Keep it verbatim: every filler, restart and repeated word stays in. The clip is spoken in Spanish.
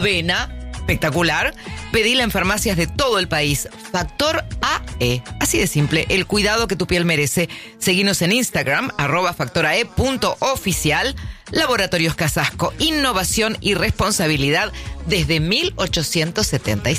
avena, espectacular. Pedila en farmacias de todo el país. Factor A E. Así de simple, el cuidado que tu piel merece. Seguinos en Instagram, arroba factorae punto oficial. Laboratorios Casasco, innovación y responsabilidad desde mil ochocientos setenta y seis.